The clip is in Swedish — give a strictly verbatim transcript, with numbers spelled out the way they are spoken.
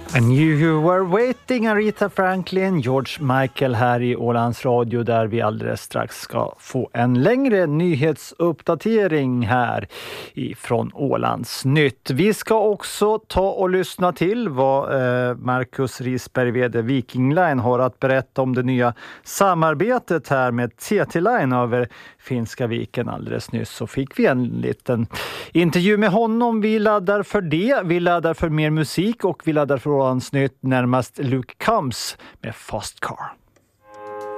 And you were waiting, Aretha Franklin, George Michael här i Ålands Radio, där vi alldeles strax ska få en längre nyhetsuppdatering här ifrån Ålands Nytt. Vi ska också ta och lyssna till vad eh, Marcus Risberg, V D Viking Line, har att berätta om det nya samarbetet här med T T Line över Finska viken. Alldeles nyss så fick vi en liten intervju med honom. Vi laddar för det, vi laddar för mer musik och vi laddar för Ålands Nytt, närmast Luke Combs med Fast Car.